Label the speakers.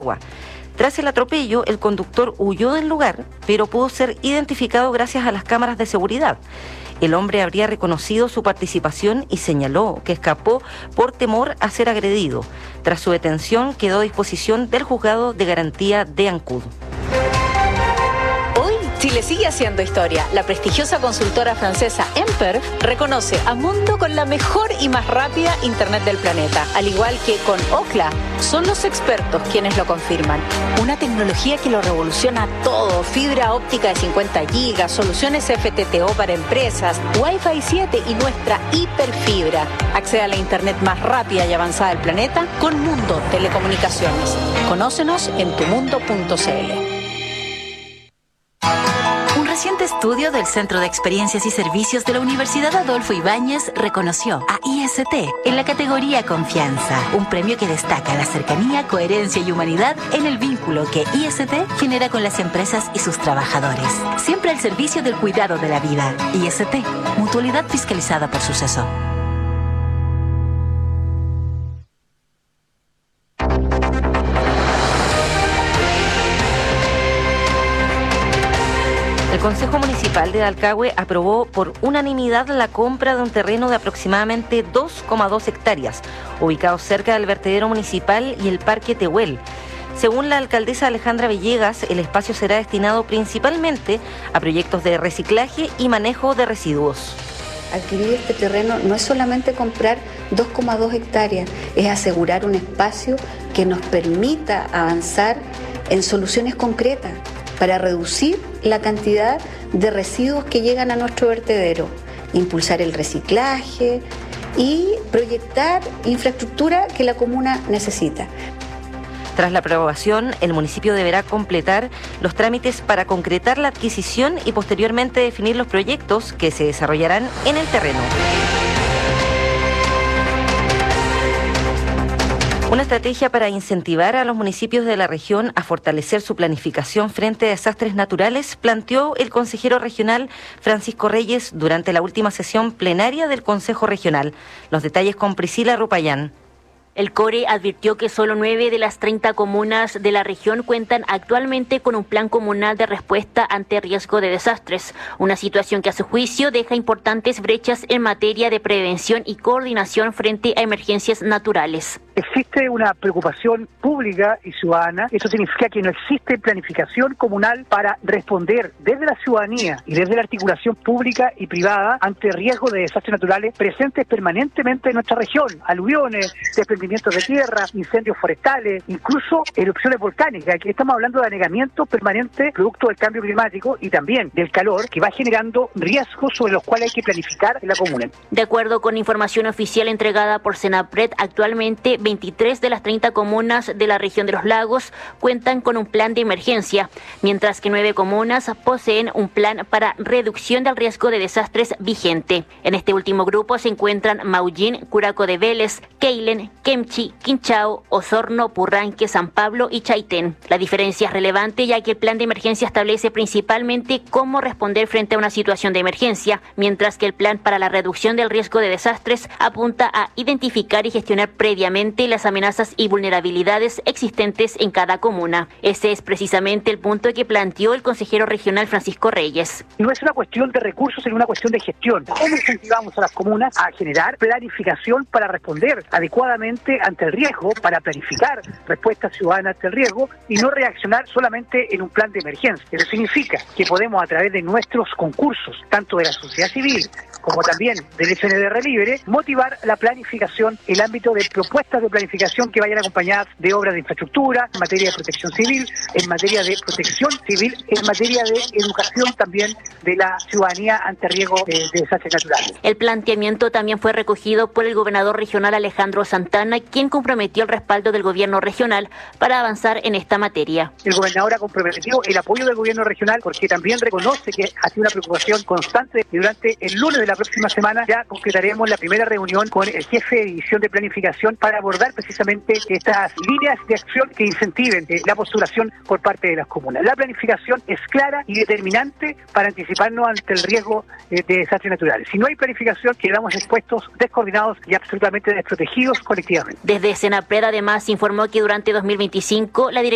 Speaker 1: agua. Tras el atropello, el conductor huyó del lugar, pero pudo ser identificado gracias a las cámaras de seguridad. El hombre habría reconocido su participación y señaló que escapó por temor a ser agredido. Tras su detención, quedó a disposición del juzgado de garantía de Ancud.
Speaker 2: Chile sigue haciendo historia. La prestigiosa consultora francesa Emper reconoce a Mundo con la mejor y más rápida internet del planeta. Al igual que con Ookla, son los expertos quienes lo confirman. Una tecnología que lo revoluciona todo. Fibra óptica de 50 gigas, soluciones FTTO para empresas, Wi-Fi 7 y nuestra hiperfibra. Accede a la internet más rápida y avanzada del planeta con Mundo Telecomunicaciones. Conócenos en tumundo.cl.
Speaker 3: Un reciente estudio del Centro de Experiencias y Servicios de la Universidad Adolfo Ibáñez reconoció a IST en la categoría Confianza, un premio que destaca la cercanía, coherencia y humanidad en el vínculo que IST genera con las empresas y sus trabajadores. Siempre al servicio del cuidado de la vida. IST, mutualidad fiscalizada por Suceso.
Speaker 1: El Consejo Municipal de Dalcahue aprobó por unanimidad la compra de un terreno de aproximadamente 2,2 hectáreas, ubicado cerca del vertedero municipal y el Parque Tehuel. Según la alcaldesa Alejandra Villegas, el espacio será destinado principalmente a proyectos de reciclaje y manejo de residuos.
Speaker 4: Adquirir este terreno no es solamente comprar 2,2 hectáreas, es asegurar un espacio que nos permita avanzar en soluciones concretas para reducir la cantidad de residuos que llegan a nuestro vertedero, impulsar el reciclaje y proyectar infraestructura que la comuna necesita.
Speaker 1: Tras la aprobación, el municipio deberá completar los trámites para concretar la adquisición y posteriormente definir los proyectos que se desarrollarán en el terreno. Una estrategia para incentivar a los municipios de la región a fortalecer su planificación frente a desastres naturales planteó el consejero regional Francisco Reyes durante la última sesión plenaria del Consejo Regional. Los detalles con Priscila Rupayán.
Speaker 5: El CORE advirtió que solo 9 de las 30 comunas de la región cuentan actualmente con un plan comunal de respuesta ante riesgo de desastres, una situación que a su juicio deja importantes brechas en materia de prevención y coordinación frente a emergencias naturales.
Speaker 6: Existe una preocupación pública y ciudadana. Eso significa que no existe planificación comunal para responder desde la ciudadanía y desde la articulación pública y privada ante riesgos de desastres naturales presentes permanentemente en nuestra región. Aluviones, desprendimientos de tierra, incendios forestales, incluso erupciones volcánicas. Aquí estamos hablando de anegamiento permanente producto del cambio climático y también del calor que va generando riesgos sobre los cuales hay que planificar en la comuna.
Speaker 5: De acuerdo con información oficial entregada por Senapred, actualmente 23 de las 30 comunas de la región de los lagos cuentan con un plan de emergencia, mientras que 9 comunas poseen un plan para reducción del riesgo de desastres vigente. En este último grupo se encuentran Maullín, Curaco de Vélez, Keilen, Kemchi, Quinchao, Osorno, Purranque, San Pablo y Chaitén. La diferencia es relevante ya que el plan de emergencia establece principalmente cómo responder frente a una situación de emergencia, mientras que el plan para la reducción del riesgo de desastres apunta a identificar y gestionar previamente las amenazas y vulnerabilidades existentes en cada comuna. Ese es precisamente el punto que planteó el consejero regional Francisco Reyes.
Speaker 6: No es una cuestión de recursos, sino una cuestión de gestión. ¿Cómo incentivamos a las comunas a generar planificación para responder adecuadamente ante el riesgo, para planificar respuestas ciudadanas ante el riesgo y no reaccionar solamente en un plan de emergencia? Eso significa que podemos, a través de nuestros concursos, tanto de la sociedad civil como también del FNDR Libre, motivar la planificación, el ámbito de propuestas de planificación que vayan acompañadas de obras de infraestructura, en materia de protección civil, en materia de protección civil, en materia de educación también de la ciudadanía ante riesgo de desastres naturales.
Speaker 5: El planteamiento también fue recogido por el gobernador regional Alejandro Santana, quien comprometió el respaldo del gobierno regional para avanzar en esta materia.
Speaker 6: El gobernador ha comprometido el apoyo del gobierno regional porque también reconoce que ha sido una preocupación constante y durante el lunes de la próxima semana ya concretaremos la primera reunión con el jefe de división de planificación para abordar precisamente estas líneas de acción que incentiven la postulación por parte de las comunas. La planificación es clara y determinante para anticiparnos ante el riesgo de desastres naturales. Si no hay planificación, quedamos expuestos, descoordinados y absolutamente desprotegidos colectivamente.
Speaker 5: Desde Senapred además informó que durante 2025 la